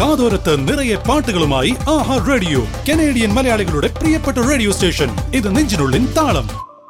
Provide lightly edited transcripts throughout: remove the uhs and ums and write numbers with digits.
കാതോരത്ത് നിറയെ പാട്ടുകളുമായി ആഹാ radio, Canadian മലയാളികളുടെ പ്രിയപ്പെട്ട റേഡിയോ സ്റ്റേഷൻ. ഇത് നെഞ്ചിനുള്ളിൻ താളം.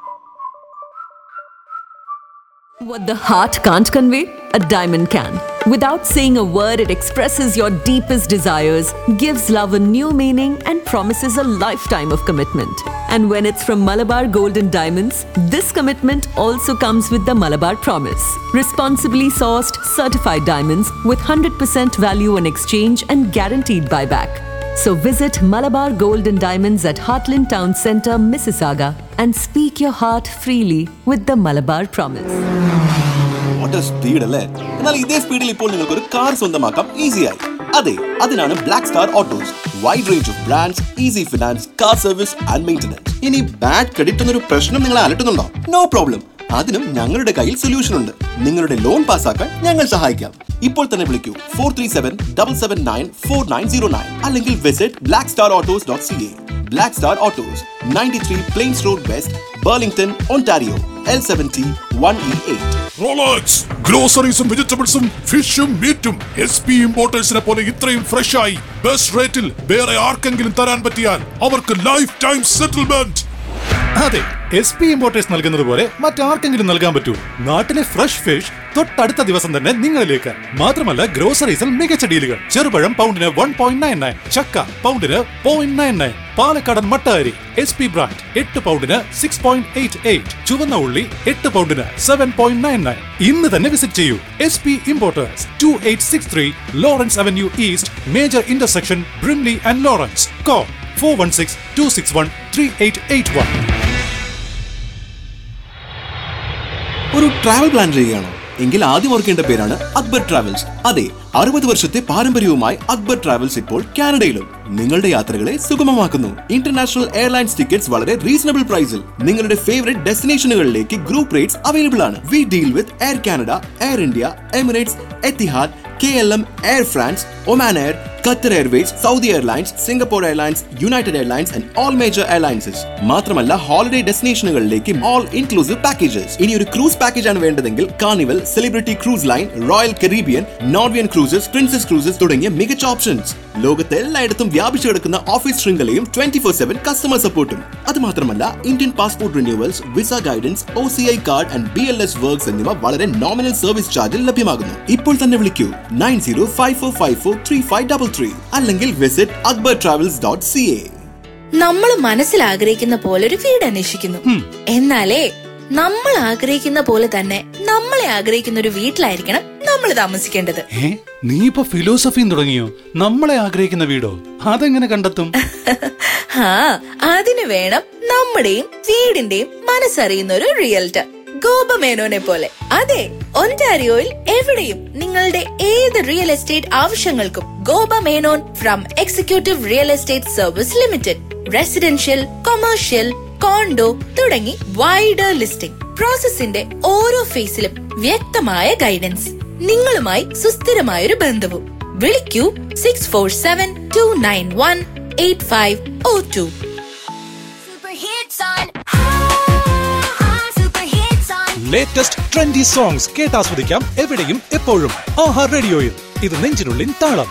What the heart can't convey, a diamond can. Without saying a word, it expresses your deepest desires, gives love a new meaning, and promises a lifetime of commitment. And when it's from Malabar Gold and Diamonds, this commitment also comes with the Malabar Promise. Responsibly sourced, certified diamonds with 100% value on exchange and guaranteed buyback. So visit Malabar Gold and Diamonds at Heartland Town Centre, Mississauga, and speak your heart freely with the Malabar Promise. What a speed അല്ലേ? എന്നാൽ ഇതേ സ്പീഡിൽ ഇപ്പോൾ നിങ്ങൾക്ക് ഒരു car സ്വന്തമാക്കാം ഈസിയായി. അതെ, അതിനാണ് black star autos. Wide range of brands, easy finance, car service and maintenance. ഇനി ബാഡ് ക്രെഡിറ്റ് എന്നൊരു പ്രശ്നം നിങ്ങളെ അലട്ടുന്നുണ്ടോ? No problem. അതിനും ഞങ്ങളുടെ കയ്യിൽ സൊല്യൂഷൻ ഉണ്ട്. നിങ്ങളുടെ ലോൺ പാസ്സാക്കാൻ ഞങ്ങൾ സഹായിക്കാം. ഇപ്പോൾ തന്നെ വിളിക്കൂ 437-779-4909 അല്ലെങ്കിൽ visit blackstarautos.ca. Black Star Autos, 93 Plains Road West, Burlington, Ontario, L70-1E8. Rolex ഗ്രോസറീസും വെജിറ്റബിൾസും ഫിഷും മീറ്റും SP ഇമ്പോർട്ടേഴ്സിനെ പോലെ ഇത്രയും ഫ്രഷ് ആയി ബെസ്റ്റ് റേറ്റിൽ വേറെ ആർക്കെങ്കിലും തരാൻ പറ്റിയാൽ അവർക്ക് ലൈഫ് ടൈം സെറ്റിൽമെന്റ്. അതെ, SP ഇമ്പോർട്ടേഴ്സ് നൽകുന്നത് പോലെ മറ്റാർക്കെങ്കിലും നൽകാൻ പറ്റൂ. നാട്ടിലെ ഫ്രഷ് ഫിഷ് തൊട്ടടുത്ത ദിവസം തന്നെ നിങ്ങളിലേക്ക്. മാത്രമല്ല, ഗ്രോസറീസിൽ മികച്ച ഡീലുകൾ. ചെറുപഴം പൗണ്ടിന് 1.99, ചക്ക പൗണ്ടിന് 0.99, പാലക്കാടൻ മട്ട അരി SP ബ്രാൻഡ് 8 പൗണ്ടിന് 6.88, ചുവന്ന ഉള്ളി 8 പൗണ്ടിന് 7.99. ഇന്ന് തന്നെ വിസിറ്റ് ചെയ്യൂ. SP importers, 2863 Lawrence avenue east, major intersection, Brimley and Lawrence. Call 416-261-3881. ഒരു ട്രാവൽ പ്ലാൻ ചെയ്യുകയാണോ? എങ്കിൽ ആദ്യം ഓർക്കേണ്ട പേരാണ് അക്ബർ ട്രാവൽസ്. അതെ, 60 വർഷത്തെ പാരമ്പര്യവുമായി അക്ബർ ട്രാവൽസ് ഇപ്പോൾ കാനഡയിലും നിങ്ങളുടെ യാത്രകളെ സുഗമമാക്കുന്നു. ഇന്റർനാഷണൽ എയർലൈൻസ് ടിക്കറ്റ്സ് വളരെ റീസണബിൾ പ്രൈസിൽ നിങ്ങളുടെ ഫേവറേറ്റ് ഡെസ്റ്റിനേഷനുകളിലേക്ക് ഗ്രൂപ്പ് റേറ്റ്സ് അവൈലബിൾ ആണ്. We deal with air Canada, air India, Emirates, Etihad, KLM, air France, Oman air, Qatar Airways, Saudi airlines, Singapore airlines, United airlines and all major എയർലൈൻസസ്. മാത്രമല്ല, holiday ഡെസ്റ്റിനേഷനുകളിലേക്ക് all inclusive packages. ഇനി ഒരു cruise package ആണ് വേണ്ടതെങ്കിൽ carnival, celebrity cruise line, royal Caribbean, Norwegian cruises, princess cruises തുടങ്ങിയ മികച്ച options. ലോകത്തെ എല്ലായിടത്തും വ്യാപിച്ചു കിടക്കുന്ന ഓഫീസ് ശൃംഖലയും 24/7 കസ്റ്റമർ സപ്പോർട്ടും. അത് മാത്രമല്ല, Indian passport renewals, visa guidance, OCI card and BLS works എന്നിവ വളരെ നോമിനൽ സർവീസ് ചാർജിൽ ലഭ്യമാകുന്നു. ഇപ്പോൾ തന്നെ വിളിക്കൂ 9054543533 അല്ലെങ്കിൽ വിസിറ്റ് akbartravels.ca. നമ്മൾ മനസ്സിൽ ആഗ്രഹിക്കുന്ന പോലെ ഒരു വീട് അന്വേഷിക്കുന്നു. എന്നാലേ നമ്മൾ ആഗ്രഹിക്കുന്ന പോലെ തന്നെ നമ്മളെ ആഗ്രഹിക്കുന്ന ഒരു വീട്ടിലായിരിക്കണം നമ്മൾ താമസിക്കേണ്ടത്. നീ ഇപ്പൊ ഫിലോസഫിയും തുടങ്ങിയോ? നമ്മളെ ആഗ്രഹിക്കുന്ന വീടോ? അതെങ്ങനെ കണ്ടെത്തും? അതിന് വേണം നമ്മുടെയും വീടിന്റെയും മനസ്സറിയുന്ന ഒരു റിയൽറ്റർ, ഗോപ മേനോനെ പോലെ. അതെ, ഒന്റാരിയോയിൽ എവിടെയും നിങ്ങളുടെ ഏത് റിയൽ എസ്റ്റേറ്റ് ആവശ്യങ്ങൾക്കും ഗോപ Menon from executive real estate service limited. Residential, commercial, condo തുടങ്ങി വൈഡർ ലിസ്റ്റിംഗ്. പ്രോസസിന്റെ ഓരോ ഫേസിലും വ്യക്തമായ ഗൈഡൻസ്. നിങ്ങളുമായി സുസ്ഥിരമായൊരു ബന്ധവും. വിളിക്കൂ 647-291-8502. ലേറ്റസ്റ്റ് ട്രെൻഡി സോങ്സ് കേട്ടാസ്വദിക്കാം എവിടെയും എപ്പോഴും ആഹാ റേഡിയോയിൽ. ഇത് നെഞ്ചിനുള്ളിൻ താളം.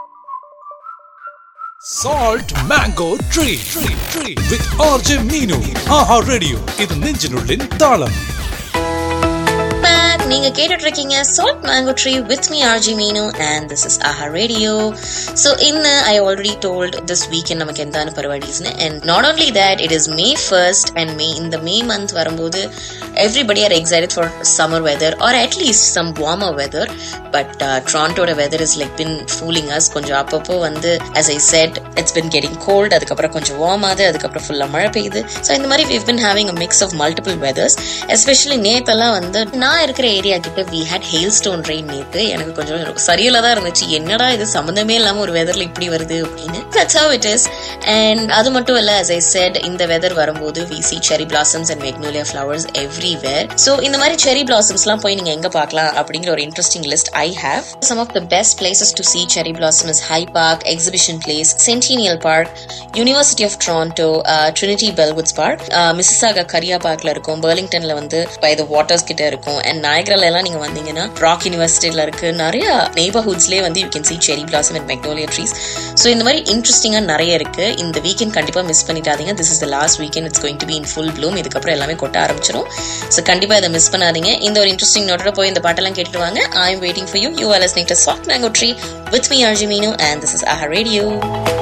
Salt Mango Tree with RJ Meenu. Aaha radio, ഇത് നെഞ്ചിനുള്ളിൻ താളം. நீங்க கேட்டுட்டு இருக்கீங்க Salt Mango Tree with me RJ Meenu and this is AHA Radio. So I already told this weekend நமக்கு എന്താണ് പരിപാടീസ്ന്, and not only that, it is May 1st and in the May month வரும்போது everybody are excited for summer weather or at least some warmer weather, but Toronto weather is like been fooling us. கொஞ்சம் அப்பப்போ வந்து as I said it's been getting cold, அதுக்கப்புறம் கொஞ்சம் warm ஆகுது, அதுக்கப்புறம் ஃபுல்லா மழை பெய்யுது. So இந்த மாதிரி we've been having a mix of multiple weathers, especially நேத்தெல்லாம் வந்து நான் இருக்கிற ஏரியா கிட்ட we had hailstone rain. நேத்து எனக்கு கொஞ்சம் சரியில்ல தான் இருந்துச்சு. என்னடா இது சம்பந்தமே இல்லாம ஒரு வெதர்ல இப்படி வருது அப்படின்னு. That's how it is. And அது மட்டும் இல்ல, as I said, இந்த வெதர் வரும்போது we see cherry blossoms and magnolia flowers everywhere. So இந்த மாதிரி cherry blossoms-லாம் போய் நீங்க எங்க பார்க்கலாம் அப்படிங்கிற ஒரு interesting list I have. Some of the best places to see cherry blossom is High Park, Exhibition Place, Centennial Park, University of Toronto, Trinity Bellwoods Park, Mississauga Caria Parkல இருக்கும், Burlingtonல வந்து by the waters கிட்ட இருக்கும், and Niagara சக்ரல் எல்லாம் நீங்க வந்தீங்கன்னா rock யூனிவர்சிட்டியில இருக்கு நிறைய நெய்பர்ஹுட்ஸ்லேயே வந்து யூ கேன் see செரி blossom and magnolia trees. So இந்த மாதிரி இன்ட்ரெஸ்டிங்கா நிறைய இருக்கு. இந்த வீக்கெண்ட் கண்டிப்பா miss பண்ணிட்டாதீங்க. This is the last weekend. It's going to be in full Bloom. இதுக்கப்புறம் எல்லாமே கொட்ட ஆரம்பிச்சிடும். ஸோ கண்டிப்பா இதை மிஸ் பண்ணாதீங்க. இந்த ஒரு இன்ட்ரெஸ்டிங் நோட்டோட போய் இந்த பாட்டெல்லாம் கேட்டுட்டு வாங்க. I am waiting for you. You are listening to salt mango tree with me RJ Meenu and this is AHA Radio.